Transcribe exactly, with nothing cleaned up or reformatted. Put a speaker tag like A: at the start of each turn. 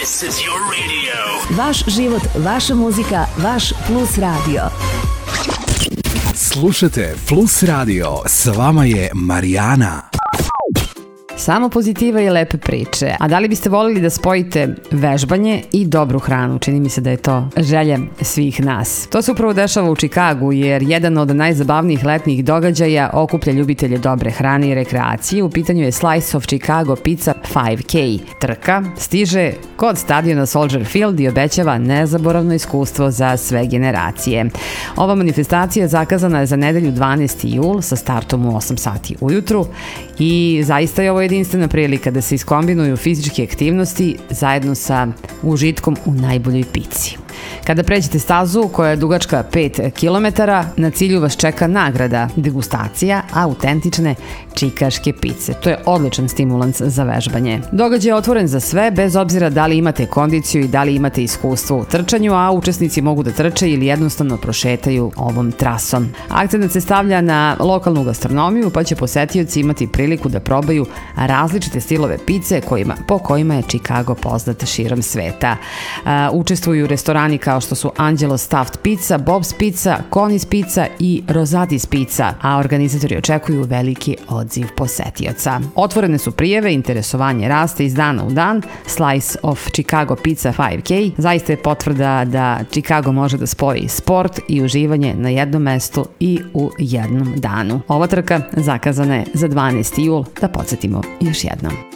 A: This is your radio.
B: Vaš život, vaša muzika, vaš Plus radio.
C: Slušajte Plus radio, s vama je Marijana.
D: Samo pozitiva i lepe priče. A da li biste voljeli da spojite vežbanje i dobru hranu? Čini mi se da je to želja svih nas. To se upravo dešava u Čikagu, jer jedan od najzabavnijih letnjih događaja okuplja ljubitelje dobre hrane i rekreacije. U pitanju je Slice of Chicago Pizza five K. Trka stiže kod stadiona Soldier Field i obećava nezaboravno iskustvo za sve generacije. Ova manifestacija zakazana je za nedelju dvanaesti jul sa startom u osam sati ujutru i zaista je ovo jedinstvena prilika da se iskombinuju fizičke aktivnosti zajedno sa užitkom u najboljoj pici. Kada pređete stazu koja je dugačka pet kilometara, na cilju vas čeka nagrada, degustacija autentične čikaške pice. To je odličan stimulans za vežbanje. Događaj je otvoren za sve, bez obzira da li imate kondiciju i da li imate iskustvo u trčanju, a učesnici mogu da trče ili jednostavno prošetaju ovom trasom. Akcent se stavlja na lokalnu gastronomiju, pa će posetioci imati priliku da probaju različite stilove pice kojima, po kojima je Chicago poznat širom sveta. Uh, učestvuju restorani kao što su Angelo Stuffed Pizza, Bob's Pizza, Connie's Pizza i Rosati's Pizza, a organizatori očekuju veliki odziv posetioca. Otvorene su prijave, interesovanje raste iz dana u dan. Slice of Chicago Pizza five K zaista je potvrda da Chicago može da spoji sport i uživanje na jednom mestu i u jednom danu. Ova trka zakazana je za dvanaesti jul, da podsjetimo još jednom.